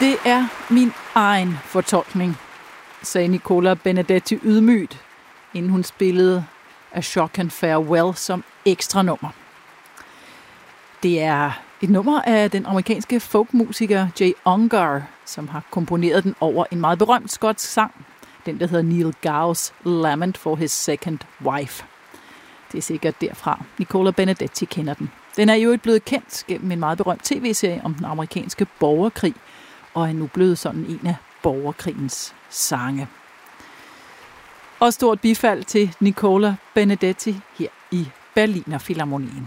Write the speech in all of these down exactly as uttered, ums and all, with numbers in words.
Det er min egen fortolkning, sagde Nicola Benedetti ydmygt, inden hun spillede A Shock and Farewell som ekstra nummer. Det er et nummer af den amerikanske folkmusiker Jay Ungar, som har komponeret den over en meget berømt skotsk sang, den der hedder Neil Gow's Lament for His Second Wife. Det er sikkert derfra, Nicola Benedetti kender den. Den er jo blevet kendt gennem en meget berømt tv-serie om den amerikanske borgerkrig, og er nu blevet sådan en af borgerkrigens sange. Og stort bifald til Nicola Benedetti her i Berliner Philharmonien.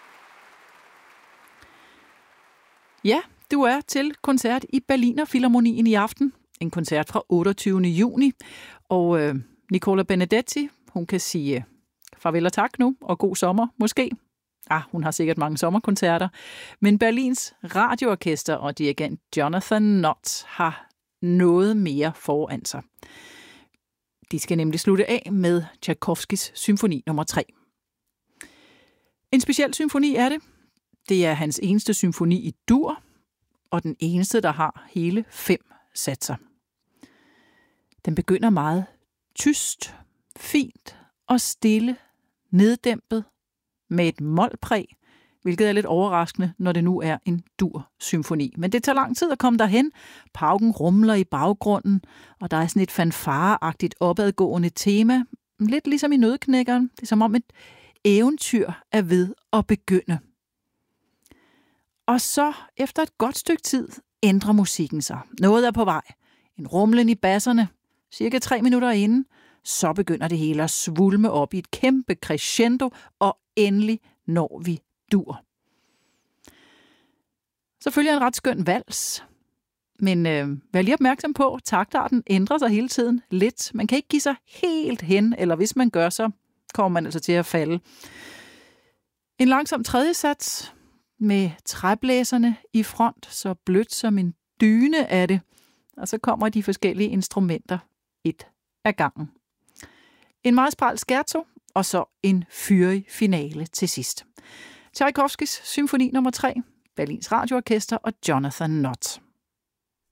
Ja, du er til koncert i Berliner Philharmonien i aften. En koncert fra otteogtyvende juni. Og øh, Nicola Benedetti, hun kan sige farvel og tak nu, og god sommer måske. Ah, hun har sikkert mange sommerkoncerter. Men Berlins radioorkester og dirigent Jonathan Nott har noget mere foran sig. De skal nemlig slutte af med Tchaikovskys symfoni nummer tre. En speciel symfoni er det. Det er hans eneste symfoni i dur, og den eneste, der har hele fem satser. Den begynder meget tyst, fint og stille, neddæmpet, med et molpræg, hvilket er lidt overraskende, når det nu er en dur-symfoni. Men det tager lang tid at komme derhen. Pauken rumler i baggrunden, og der er sådan et fanfareagtigt opadgående tema. Lidt ligesom i Nøddeknækkeren. Det er som om et eventyr er ved at begynde. Og så, efter et godt stykke tid, ændrer musikken sig. Noget er på vej. En rumlen i basserne, cirka tre minutter inden, så begynder det hele at svulme op i et kæmpe crescendo, og endelig når vi dur. Så følger en ret skøn vals. Men øh, vær lige opmærksom på, at taktarten ændrer sig hele tiden lidt. Man kan ikke give sig helt hen, eller hvis man gør, så kommer man altså til at falde. En langsom tredje sats med træblæserne i front, så blødt som en dyne af det. Og så kommer de forskellige instrumenter et af gangen. En meget spræl scherzo, og så en fyrig finale til sidst. Tchaikovskys symfoni nummer tre, Berlins radioorkester og Jonathan Nott.